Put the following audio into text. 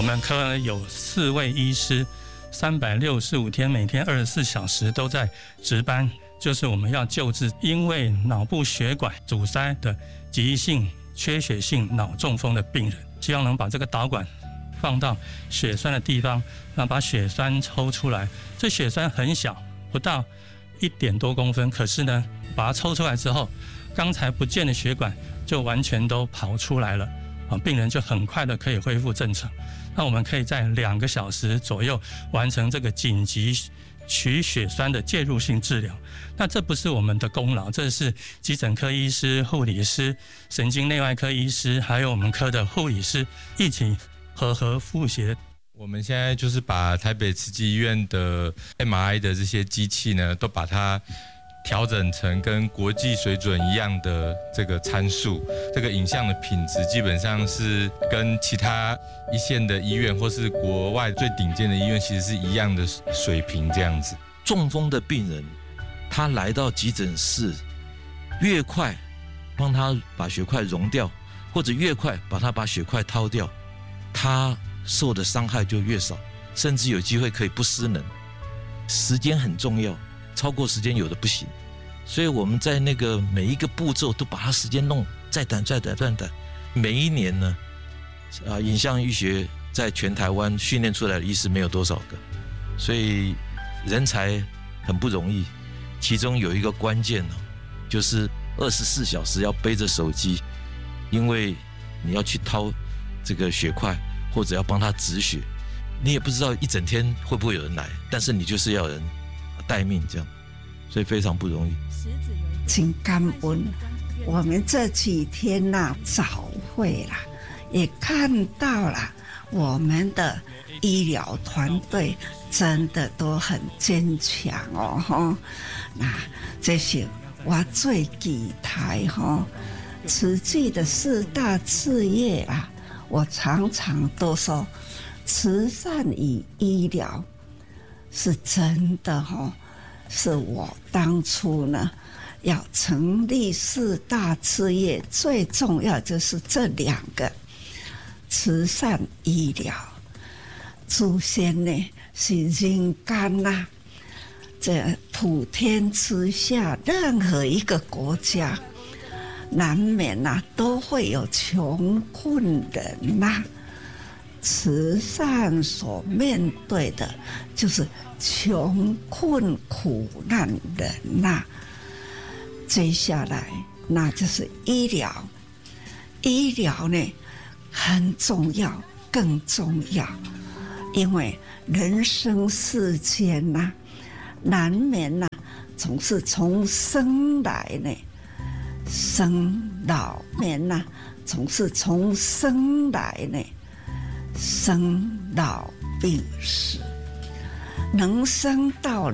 们科有4位医师，365天，每天24小时都在值班，就是我们要救治因为脑部血管阻塞的急性缺血性脑中风的病人，希望能把这个导管放到血栓的地方，然后把血栓抽出来。这血栓很小，不到1点多公分，可是呢，把它抽出来之后，刚才不见的血管就完全都跑出来了，病人就很快的可以恢复正常。那我们可以在2个小时左右完成这个紧急取血栓的介入性治疗。那这不是我们的功劳，这是急诊科医师、护理师、神经内外科医师，还有我们科的护理师一起和复协。 我们现在就是把台北慈济医院的 MRI 的这些机器呢，都把它调整成跟国际水准一样的这个参数，这个影像的品质基本上是跟其他一线的医院或是国外最顶尖的医院其实是一样的水平这样子。 中风的病人，他来到急诊室，越快帮他把血块溶掉，或者越快把血块掏掉，他受的伤害就越少，甚至有机会可以不失能。时间很重要，超过时间有的不行，所以我们在那个每一个步骤都把它时间弄再短。每一年呢，影像医学在全台湾训练出来的医师没有多少个，所以人才很不容易。其中有一个关键就是24小时要背着手机，因为你要去掏这个血块，或者要帮他止血，你也不知道一整天会不会有人来，但是你就是要人待命这样，所以非常不容易。 很感恩，我们这几天早会啦，也看到了我们的医疗团队真的都很坚强哦。那这是我最期待慈济的4大事业啦。我常常都说，慈善与医疗是真的是我当初呢要成立4大事业，最重要就是这2个慈善医疗。祖先呢是人间这普天之下任何一个国家难免都会有穷困人慈善所面对的就是穷困苦难人接下来那就是医疗。医疗呢很重要，更重要，因为人生世间难免总是从生来呢，生老年总是从生来呢，生老病死，能生到